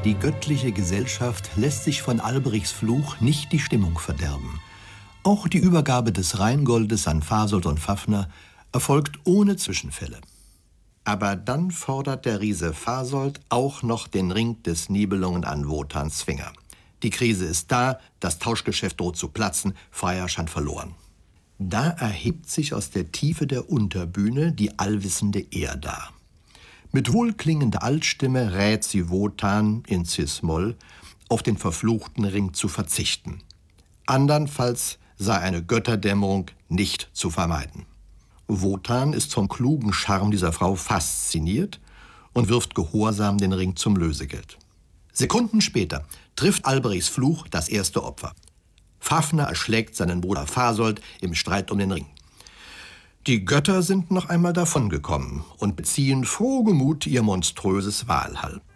Die göttliche Gesellschaft lässt sich von Alberichs Fluch nicht die Stimmung verderben. Auch die Übergabe des Rheingoldes an Fasold und Fafner erfolgt ohne Zwischenfälle. Aber dann fordert der Riese Fasold auch noch den Ring des Nibelungen an Wotans Finger. Die Krise ist da, das Tauschgeschäft droht zu platzen, Freiherrschand verloren. Da erhebt sich aus der Tiefe der Unterbühne die allwissende Erda. Mit wohlklingender Altstimme rät sie Wotan in Cis-Moll, auf den verfluchten Ring zu verzichten. Andernfalls sei eine Götterdämmerung nicht zu vermeiden. Wotan ist vom klugen Charme dieser Frau fasziniert und wirft gehorsam den Ring zum Lösegeld. Sekunden später trifft Alberichs Fluch das erste Opfer. Fafner erschlägt seinen Bruder Fasold im Streit um den Ring. Die Götter sind noch einmal davongekommen und beziehen frohgemut ihr monströses Walhall.